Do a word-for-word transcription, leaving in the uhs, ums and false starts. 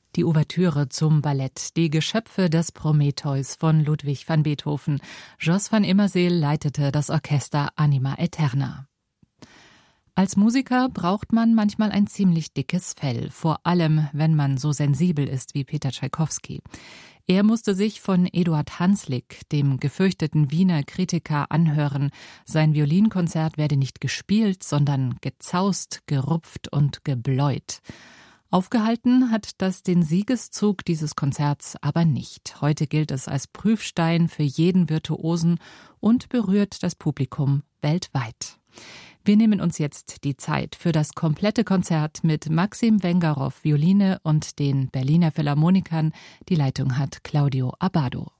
Die Ouvertüre zum Ballett Die Geschöpfe des Prometheus von Ludwig van Beethoven. Jos van Immerseel leitete das Orchester Anima Eterna. Als Musiker braucht man manchmal ein ziemlich dickes Fell, vor allem wenn man so sensibel ist wie Peter Tschaikowski. Er musste sich von Eduard Hanslick, dem gefürchteten Wiener Kritiker, anhören, sein Violinkonzert werde nicht gespielt, sondern gezaust, gerupft und gebläut. Aufgehalten hat das den Siegeszug dieses Konzerts aber nicht. Heute gilt es als Prüfstein für jeden Virtuosen und berührt das Publikum weltweit. Wir nehmen uns jetzt die Zeit für das komplette Konzert mit Maxim Wengarow, Violine und den Berliner Philharmonikern. Die Leitung hat Claudio Abbado.